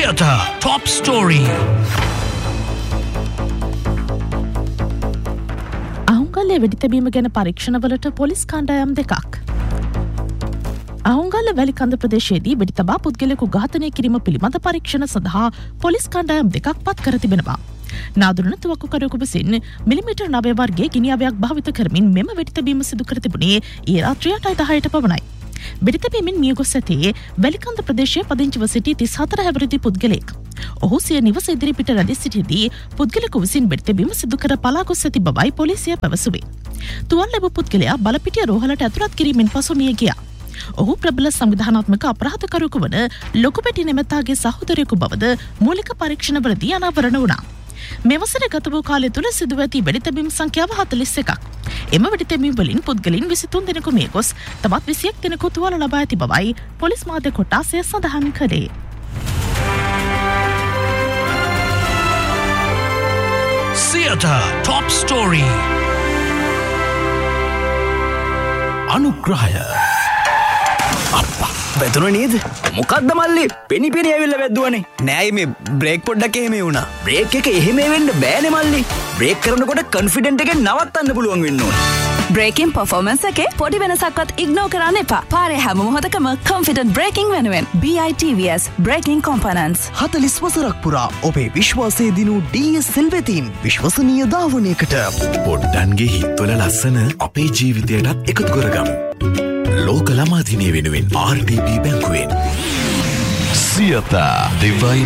Theatre Top Story. අහුන්ගල්ලේ වෙඩිතැබීම ගැන පරීක්ෂණවලට police කණ්ඩායම් දෙකක්. අහුන්ගල්ල වැලිකන්ද ප්‍රදේශයේදී වෙඩිතබා පුද්ගලයෙකු ඝාතනය කිරීම පිළිබඳ පරීක්ෂණ සඳහා පොලිස් කණ්ඩායම් දෙකක් පත් කර තිබෙනවා. නාදුරන තුවක්කුකරුවෙකු විසින් මිලිමීටර් 9 වර්ගයේ ගිනිඅවයක් භාවිත කරමින් මෙම වෙඩිතැබීම සිදු කර තිබුණේ ඊයේ රාත්‍රී 8:10ට පමණයි. වෙඩිතැබීමෙන් මිය ගොස් ඇතේ වැලිකන්ද ප්‍රදේශයේ පදිංචිව සිටි 34 හැවිරිදි පුද්ගලයෙක්. ඔහු සිය නිවස ඉදිරිපිට රැඳී සිටියදී පුද්ගලයෙකු විසින් වෙඩිතැබීම සිදු කර පලා ගොස් ඇති බවයි පොලිසිය පැවසුවේ. තුවාල ලැබූ පුද්ගලයා බලපිටිය රෝහලට ඇතුළත් කිරීමෙන් පසු මිය ගියා. ඔහු ප්‍රබල සංවිධානාත්මක අපරාධකරුවෙකු වන ලොකුපැටි නෙමෙතාගේ සහෝදරයෙකු බවද මූලික පරීක්ෂණවලදී අනාවරණ වුණා. මෙවසර ගත වූ කාලය තුළ සිදුව ඇති වෙඩිතැබීම් සංඛ්‍යාව 41ක්. එම වෙඩිතැබීම් වලින් පුද්ගලයන් 23 දෙනෙකු මිය ගොස් තවත් 21 දෙනෙකු තුවාල ලබා ඇති බවයි පොලිස් මාධ්‍ය කොට්ටාසය සඳහන් කළේ. Theatre Top Story. අනුග්‍රහය. අප්පා වැදුන නේද? මොකද්ද මල්ලි? පෙනි පෙනි ඇවිල්ලා වැද්දුවනේ. නෑ මේ බ්‍රේක් පොඩ්ඩක් එහෙම වුණා. බ්‍රේක් එක එහෙම වෙන්න බෑනේ මල්ලි. බ්‍රේක් කරනකොට කොන්ෆිඩන්ට් එකෙන් නවත්තන්න පුළුවන් වෙන්න ඕනේ. බ්‍රේකින් පර්ෆෝමන්ස් එකේ පොඩි වෙනසක්වත් ඉග්නෝර් කරන්න එපා. පාරේ හැම මොහොතකම කොන්ෆිඩන්ට් බ්‍රේකින් වෙනුවෙන් BITVS බ්‍රේකින් කොම්පොනන්ට්ස් 40 වසරක් පුරා ඔබේ විශ්වාසය දිනු DS සෙල්වෙතින් විශ්වසනීය ධාවනයකට. පොඩ්ඩන්ගේ හිත්වල ලස්සන අපේ ජීවිතයටත් එකතු කරගමු. ලෝක ළමා දිනය වෙනුවෙන් RDB බැංකුවෙන්. Theatre Divine